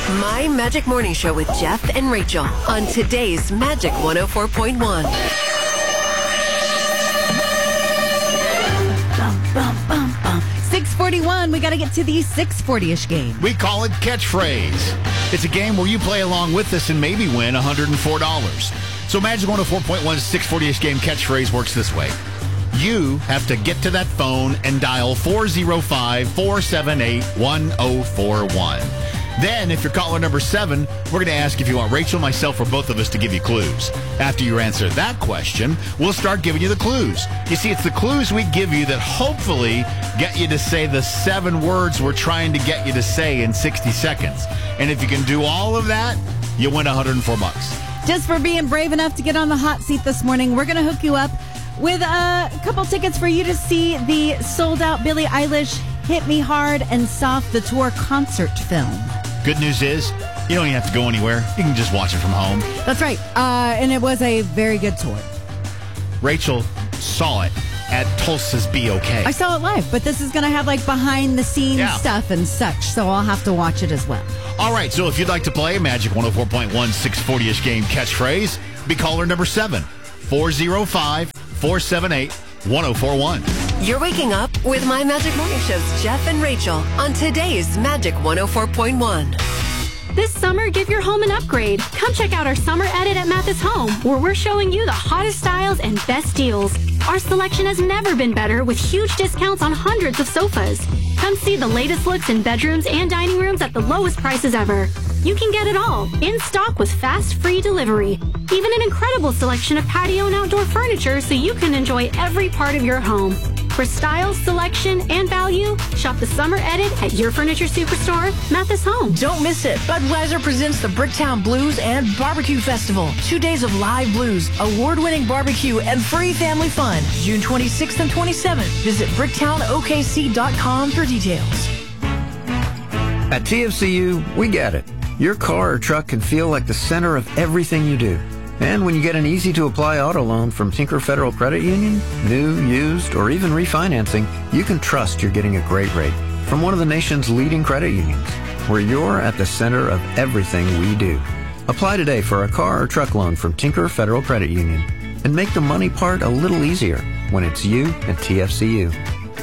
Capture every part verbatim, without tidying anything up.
My Magic Morning Show with Jeff and Rachel on today's Magic one oh four point one. Bum, bum, bum, bum. six forty-one, we got to get to the six forty-ish game. We call it Catchphrase. It's a game where you play along with us and maybe win one hundred four dollars. So Magic one oh four point one's six forty-ish game Catchphrase works this way. You have to get to that phone and dial four oh five, four seven eight, one oh four one. Then, if you're caller number seven, we're going to ask if you want Rachel, myself, or both of us to give you clues. After you answer that question, we'll start giving you the clues. You see, it's the clues we give you that hopefully get you to say the seven words we're trying to get you to say in sixty seconds. And if you can do all of that, you win one hundred four bucks. Just for being brave enough to get on the hot seat this morning, we're going to hook you up with a couple tickets for you to see the sold-out Billie Eilish Hit Me Hard and Soft, the tour concert film. Good news is, you don't even have to go anywhere. You can just watch it from home. That's right. Uh, and it was a very good tour. Rachel saw it at Tulsa's B O K. I saw it live, but this is going to have like behind-the-scenes Yeah. stuff and such, so I'll have to watch it as well. All right, so if you'd like to play Magic one oh four point one six forty-ish game Catchphrase, be caller number seven, four oh five, four seven eight, one oh four one. You're waking up with My Magic Morning Show's Jeff and Rachel on today's Magic one oh four point one. This summer, give your home an upgrade. Come check out our summer edit at Mathis Home, where we're showing you the hottest styles and best deals. Our selection has never been better, with huge discounts on hundreds of sofas. Come see the latest looks in bedrooms and dining rooms at the lowest prices ever. You can get it all, in stock with fast, free delivery. Even an incredible selection of patio and outdoor furniture so you can enjoy every part of your home. For style, selection, and value, shop the summer edit at your furniture superstore, Mathis Home. Don't miss it. Budweiser presents the Bricktown Blues and Barbecue Festival. Two days of live blues, award-winning barbecue, and free family fun. June twenty-sixth and twenty-seventh. Visit bricktown O K C dot com for details. At T F C U, we get it. Your car or truck can feel like the center of everything you do. And when you get an easy-to-apply auto loan from Tinker Federal Credit Union, new, used, or even refinancing, you can trust you're getting a great rate from one of the nation's leading credit unions, where you're at the center of everything we do. Apply today for a car or truck loan from Tinker Federal Credit Union and make the money part a little easier when it's you and T F C U.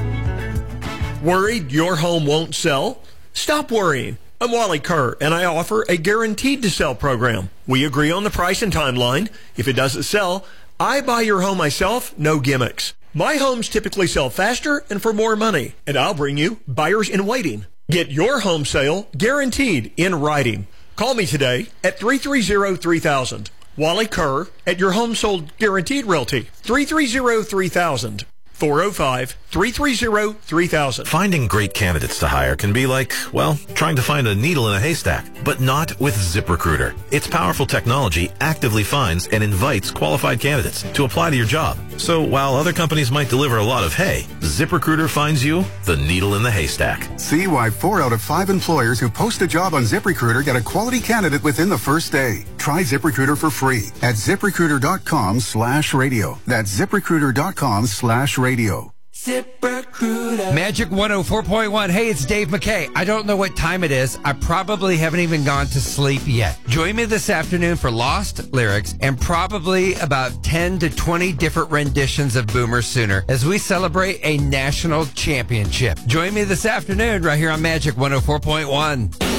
Worried your home won't sell? Stop worrying. I'm Wally Kerr, and I offer a guaranteed-to-sell program. We agree on the price and timeline. If it doesn't sell, I buy your home myself, no gimmicks. My homes typically sell faster and for more money, and I'll bring you buyers in waiting. Get your home sale guaranteed in writing. Call me today at three three zero, three thousand. Wally Kerr at your home sold guaranteed realty. three three zero, three thousand. four oh five, three three zero, three thousand. Finding great candidates to hire can be like, well, trying to find a needle in a haystack, but not with ZipRecruiter. Its powerful technology actively finds and invites qualified candidates to apply to your job. So while other companies might deliver a lot of hay, ZipRecruiter finds you the needle in the haystack. See why four out of five employers who post a job on ZipRecruiter get a quality candidate within the first day. Try ZipRecruiter for free at ZipRecruiter.com slash radio. That's ZipRecruiter.com slash radio. ZipRecruiter. Magic one oh four point one. Hey, it's Dave McKay. I don't know what time it is. I probably haven't even gone to sleep yet. Join me this afternoon for Lost Lyrics and probably about ten to twenty different renditions of Boomer Sooner as we celebrate a national championship. Join me this afternoon right here on Magic one oh four point one.